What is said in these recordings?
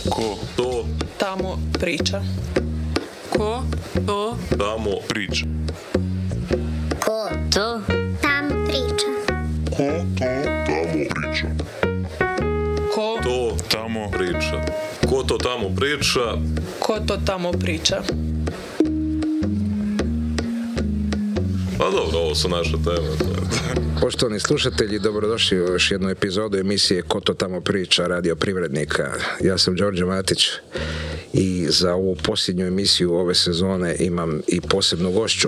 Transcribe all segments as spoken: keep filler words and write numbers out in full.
Ko to tamo priča. Ko to tamo priča. Ko to tamo priča. Ko to tamo priča. Ko To tamo priča. Ko to tamo priča. Ko to tamo priča. Pa dobro, ovo su naše teme. Poštovani slušatelji, dobrodošli u još jednu epizodu emisije Ko to tamo priča, Radio Privrednika. Ja sam Đorđe Matić i za ovu posljednju emisiju ove sezone imam i posebnu gošću.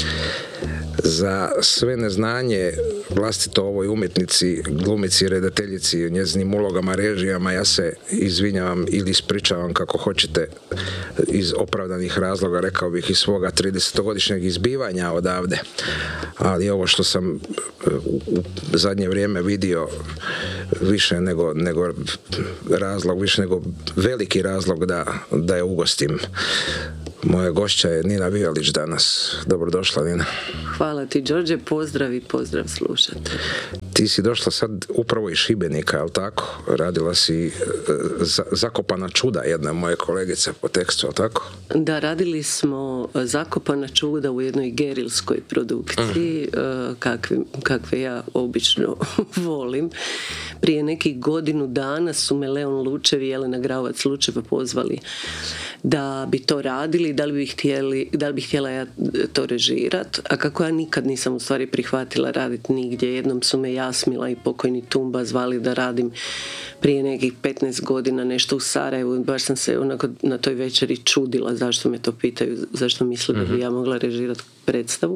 Za sve neznanje vlastito ovoj umjetnici, glumici, redateljici, njezinim ulogama, režijama, ja se izvinjavam ili ispričavam kako hoćete iz opravdanih razloga, rekao bih iz svoga tridesetogodišnjeg izbivanja odavde. Ali ovo što sam u zadnje vrijeme vidio više nego, nego razlog, više nego veliki razlog da, da je ugostim. Moja gošća je Nina Vijalić danas. Dobrodošla, Nina. Hvala ti, Đorđe, pozdrav i pozdrav slušatelj. Ti si došla sad upravo iz Šibenika, je li tako? Radila si uh, Zakopana čuda, jedna moja kolegica po tekstu, je li tako? Da, radili smo Zakopana čuda u jednoj gerilskoj produkciji, uh-huh. kakve, kakve ja obično volim. Prije nekih godinu dana su me Leon Lučev i Jelena Gravovac Lučeva pozvali da bi to radili, da li bi htjeli, da li bi htjela ja to režirat, a kako ja nikad nisam u stvari prihvatila raditi nigdje. Jednom su me Jasmila i pokojni Tumba zvali da radim prije nekih petnaest godina nešto u Sarajevu. Baš sam se onako na toj večeri čudila zašto me to pitaju, zašto misle da bi ja mogla režirati predstavu.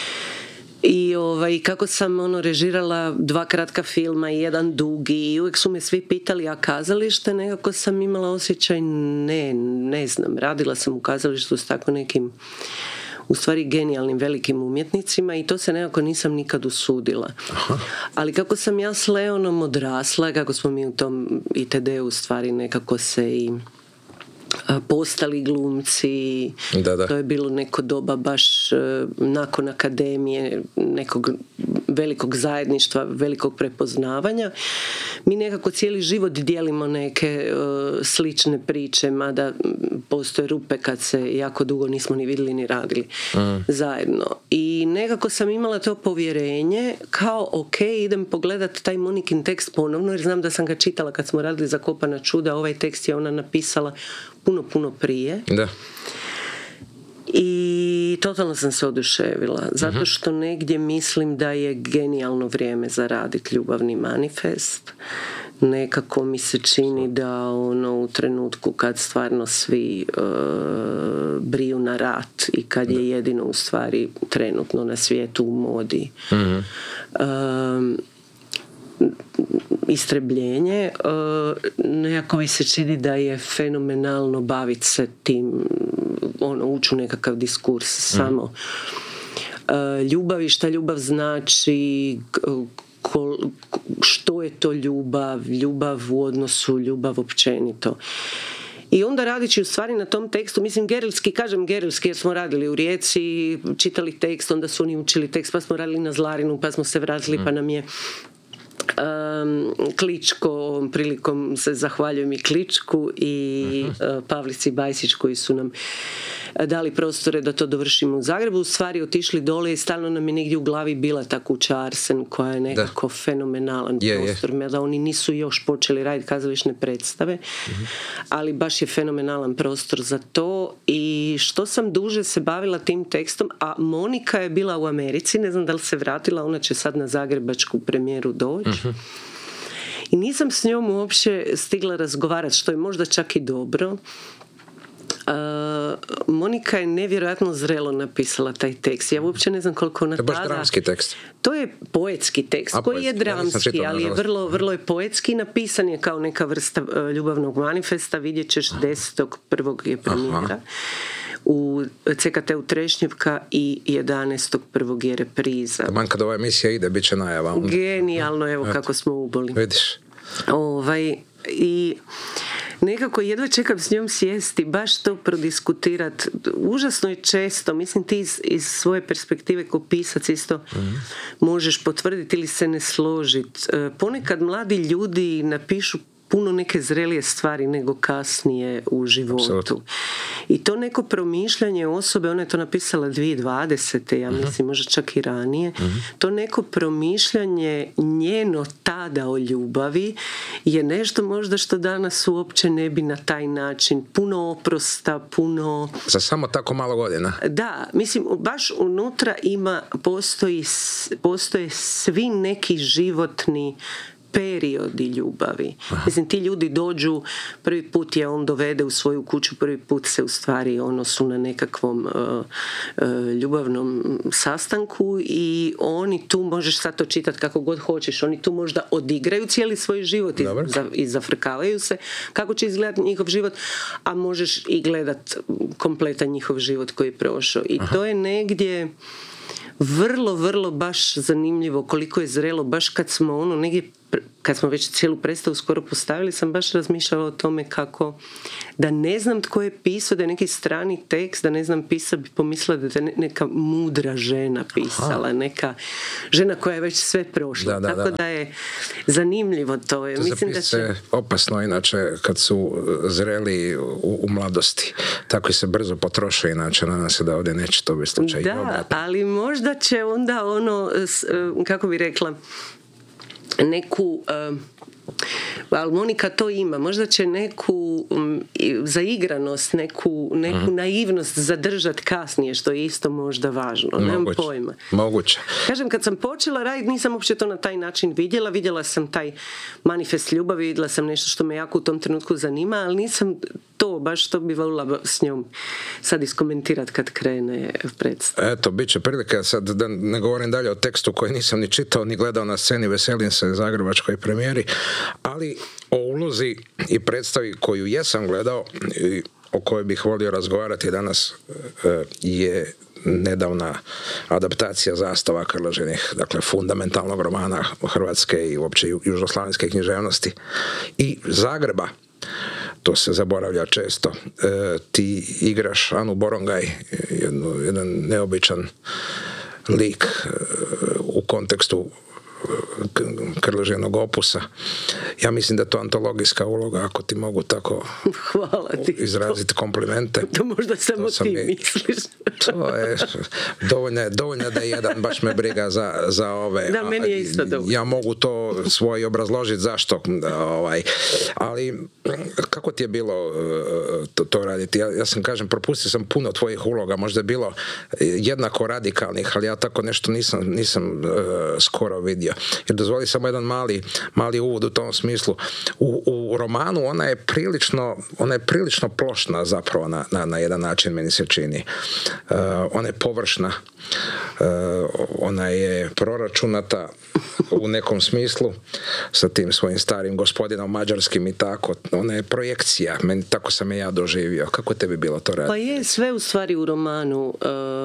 I ovaj, kako sam ono režirala dva kratka filma i jedan dugi i uvijek su me svi pitali, a kazalište, nekako sam imala osjećaj ne, ne znam, radila sam u kazalištu s tako nekim u stvari genijalnim velikim umjetnicima i to se nekako nisam nikad usudila. Aha. Ali kako sam ja s Leonom odrasla, kako smo mi u tom I T D u stvari nekako se i postali glumci, da, da. To je bilo neko doba baš nakon akademije, nekog velikog zajedništva, velikog prepoznavanja. Mi nekako cijeli život dijelimo neke uh, slične priče, mada postoje rupe kad se jako dugo nismo ni vidjeli ni radili mm. zajedno. I nekako sam imala to povjerenje kao ok, idem pogledat taj Monikin tekst ponovno, jer znam da sam ga čitala kad smo radili Zakopana čuda, ovaj tekst je ona napisala puno, puno prije. Da. I totalno sam se oduševila, zato što negdje mislim da je genijalno vrijeme za raditi ljubavni manifest. Nekako mi se čini da ono u trenutku kad stvarno svi uh, briju na rat i kad je jedino u stvari trenutno na svijetu u modi mm-hmm. um, istrebljenje, nekako mi se čini da je fenomenalno baviti se tim, ono, ući u nekakav diskurs samo ljubavi, šta ljubav znači, što je to ljubav, ljubav u odnosu, ljubav općenito. I onda radići u stvari na tom tekstu, mislim gerilski, kažem gerilski jer smo radili u Rijeci, čitali tekst, onda su oni učili tekst, pa smo radili na Zlarinu, pa smo se vratili, mm. pa nam je Um, Kličko, ovom prilikom se zahvaljujem i Kličku i uh-huh. uh, Pavlici Bajsić koji su nam dali prostore da to dovršimo u Zagrebu. U stvari otišli dole i stalno nam je negdje u glavi bila ta kuća Arsen koja je nekako da. fenomenalan yeah, prostor, yeah. da oni nisu još počeli raditi kazališne predstave, uh-huh. ali baš je fenomenalan prostor za to. I što sam duže se bavila tim tekstom, a Monika je bila u Americi, ne znam da li se vratila, ona će sad na zagrebačku premijeru doći. Uh-huh. I nisam s njom uopće stigla razgovarati, što je možda čak i dobro. Uh, Monika je nevjerojatno zrelo napisala taj tekst. Ja uopće ne znam koliko ona tada... To je baš dramski tekst. To je poetski tekst, A, koji poetski. je dramski, ja ali je vrlo, vrlo je poetski, napisan je kao neka vrsta uh, ljubavnog manifesta. Vidjet ćeš desetog prvog je premijera u C K T-u Trešnjevka i jedanaestog prvog je repriza. Taman kad ova emisija ide, bit će najava. Onda. Genijalno, evo kako smo uboli. Vidiš. Ovaj, i nekako jedva čekam s njom sjesti, baš to prodiskutirati. Užasno je često, mislim ti iz, iz svoje perspektive kao pisac isto mm-hmm. možeš potvrditi ili se ne složiti. Ponekad mladi ljudi napišu puno neke zrelije stvari nego kasnije u životu. Apsolutno. I to neko promišljanje osobe, ona je to napisala dvije tisuće dvadesete ja mislim, možda čak i ranije, to neko promišljanje njeno tada o ljubavi je nešto možda što danas uopće ne bi na taj način. Puno oprosta, puno... Za samo tako malo godina. Da, mislim, baš unutra ima, postoji, postoje svi neki životni periodi ljubavi. Aha. Mislim, ti ljudi dođu, prvi put je on dovede u svoju kuću, prvi put se u stvari ono su na nekakvom uh, uh, ljubavnom sastanku i oni tu, možeš sad to čitati kako god hoćeš, oni tu možda odigraju cijeli svoj život i, za, i zafrkavaju se kako će izgledati njihov život, a možeš i gledat kompletan njihov život koji je prošao. I Aha. to je negdje vrlo, vrlo baš zanimljivo koliko je zrelo, baš kad smo ono negdje, kad smo već cijelu predstavu skoro postavili, sam baš razmišljala o tome kako da ne znam tko je pisao, da je neki strani tekst, da ne znam pisao, bi pomislila da je neka mudra žena pisala, Aha. neka žena koja je već sve prošla. Da, da, Tako da. da je zanimljivo to. Je. To Mislim da će... opasno inače kad su zreli u, u mladosti. Tako i se brzo potroše inače, nadam se da ovdje neće to biti slučaj. Da, ali možda će onda ono, kako bi rekla, neku uh, ali Monika to ima, možda će neku um, zaigranost, neku, neku mm. naivnost zadržati kasnije, što je isto možda važno. Moguće. Nemam pojma. Moguće. Kažem, kad sam počela raditi, nisam uopće to na taj način vidjela. Vidjela sam taj manifest ljubavi, vidjela sam nešto što me jako u tom trenutku zanima, ali nisam to, baš to bi volila s njom sad iskomentirati kad krene predstava. Eto, bit će prilike, sad da ne govorim dalje o tekstu koji nisam ni čitao, ni gledao na sceni, veselim se zagrebačkoj premijeri, ali o ulozi i predstavi koju jesam gledao i o kojoj bih volio razgovarati danas je nedavna adaptacija Zastava Krležinih, dakle fundamentalnog romana Hrvatske i uopće južnoslavenske književnosti i Zagreba. To se zaboravlja često. E, ti igraš Anu Borongaj, jednu, jedan neobičan lik e, u kontekstu Krležinog opusa. Ja mislim da je to antologijska uloga, ako ti mogu tako Hvala ti. izraziti komplimente. To možda samo ti i, misliš. To je dovoljno, dovoljno da je jedan, baš me briga za, za ove. Da, meni je isto dovoljno. Ja mogu to svoje obrazložiti zašto. Ovaj. Ali kako ti je bilo to, to raditi? Ja, ja sam kažem, propustio sam puno tvojih uloga, možda je bilo jednako radikalnih, ali ja tako nešto nisam, nisam uh, skoro vidio. Jer dozvoli samo jedan mali, mali uvod u tom smislu. U, u romanu ona je prilično, ona je prilično plošna zapravo na, na, na jedan način, meni se čini. Uh, ona je površna, uh, ona je proračunata u nekom smislu sa tim svojim starim gospodinom mađarskim i tako. Ona je projekcija. Meni, tako sam je ja doživio. Kako tebi bilo to raditi? Pa je, sve u stvari u romanu uh,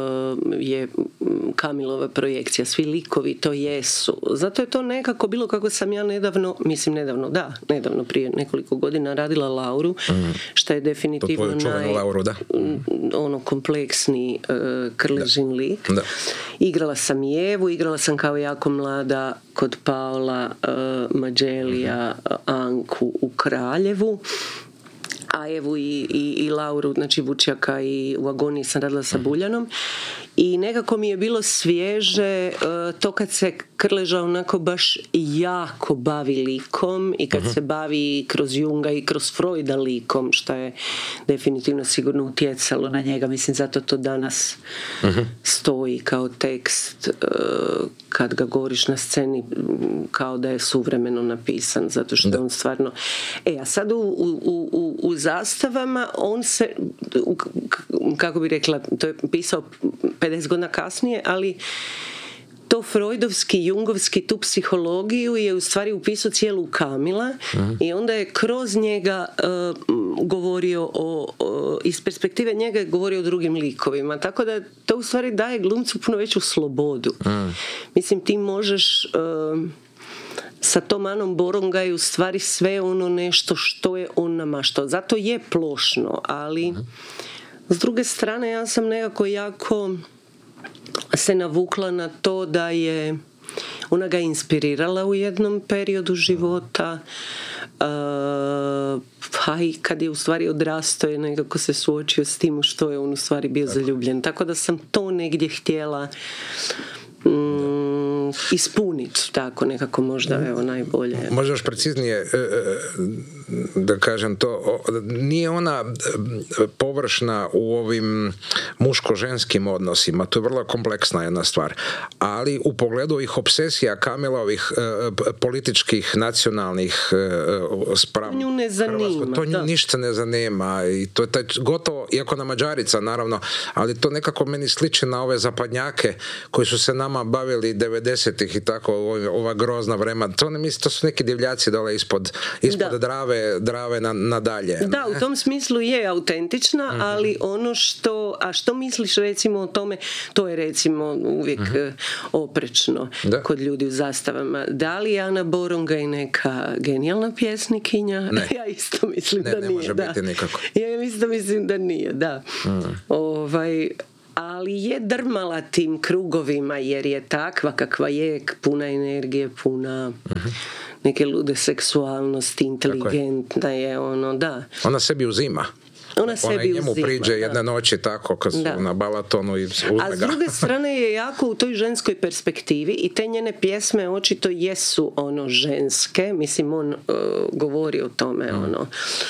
je Kamilova projekcija. Svi likovi to jesu. Zato je to nekako bilo kako sam ja nedavno, mislim nedavno, da, nedavno prije nekoliko godina radila Lauru, mm. što je definitivno naj... Lauru, da. ono kompleksni uh, Krležin da. lik. Da. Igrala sam i Evu, igrala sam kao jako mlada kod Paola uh, Mađelija uh, Anku u Kraljevu, a Evu i, i, i Lauru, znači Vučjaka i u Agoniji sam radila sa Buljanom i nekako mi je bilo svježe uh, to kad se Krleža onako baš jako bavi likom i kad uh-huh. se bavi kroz Junga i kroz Freuda likom, što je definitivno sigurno utjecalo na njega, mislim zato to danas uh-huh. stoji kao tekst uh, kad ga govoriš na sceni kao da je suvremeno napisan, zato što da. on stvarno e, a sad u, u, u, u zastavama on se u, kako bi rekla, to je pisao pedeset godina kasnije, ali to freudovski, jungovski, tu psihologiju je u stvari upisao cijelu Kamila uh-huh. i onda je kroz njega uh, govorio o, o, iz perspektive njega je govorio o drugim likovima, tako da to u stvari daje glumcu puno veću slobodu. Uh-huh. Mislim, ti možeš uh, sa tom Anom Borongaj u stvari sve ono nešto što je on namaštao. Zato je plošno, ali uh-huh. s druge strane ja sam nekako jako se navukla na to da je ona ga inspirirala u jednom periodu života, pa i kad je u stvari odrastao je nekako se suočio s tim što je on u stvari bio zaljubljen. Tako da sam to negdje htjela mm, ispuniti, tako nekako možda evo najbolje. Možda još preciznije da kažem to, nije ona površna u ovim muško-ženskim odnosima, to je vrlo kompleksna jedna stvar, ali u pogledu ovih obsesija Kamilovih političkih, nacionalnih spram nju ne zanima, to nju ništa ne zanima i to je taj, gotovo, iako na Mađarica naravno, ali to nekako meni sliči na ove zapadnjake koji su se nama bavili devedesetih i tako, ova grozna vremena, to ne mislim, to su neki divljaci dole ispod, ispod drave drave na, nadalje. Da, u tom smislu je autentična, mm-hmm. ali ono što, a što misliš recimo o tome, to je recimo uvijek mm-hmm. oprečno da. Kod ljudi u zastavama. Da li je Ana Borongaj neka genijalna pjesnikinja? Ne. Ja isto mislim ne, da ne nije. može da. biti nikako. Ja isto mislim da nije, da. Mm. Ovaj... ali je drmala tim krugovima jer je takva kakva je, puna energije, puna uh-huh. neke lude seksualnosti, inteligentna je. je ono, da. Ona sebi uzima. Ona sebi Ona i njemu uzima, priđe da. jedne noći tako kad su da. Na Balatonu i uzme ga. A s druge strane je jako u toj ženskoj perspektivi i te njene pjesme očito jesu ono ženske, mislim on uh, govori o tome mm. ono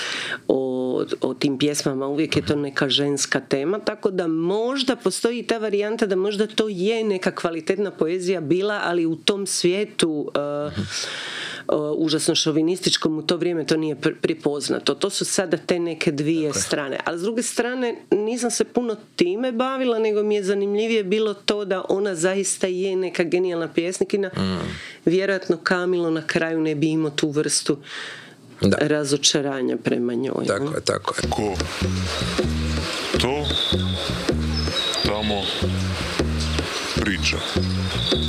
o, o tim pjesmama, uvijek je to neka ženska tema, tako da možda postoji ta varijanta da možda to je neka kvalitetna poezija bila, ali u tom svijetu uh, Uh, užasno šovinističkom u to vrijeme to nije pr- pripoznato. To su sada te neke dvije okay. strane. Ali s druge strane nisam se puno time bavila, nego mi je zanimljivije bilo to da ona zaista je neka genijalna pjesnikina. Mm. Vjerojatno Kamilo na kraju ne bi imao tu vrstu da. Razočaranja prema njoj. Tako je, tako je. Ko to tamo priča.